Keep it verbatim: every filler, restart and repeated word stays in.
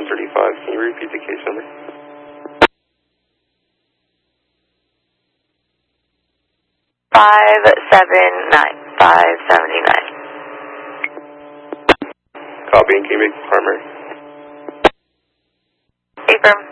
one thirty-five. Can you repeat the case number? Five seven nine. Five seventy nine. Copy, and can you make the primary? Affirm.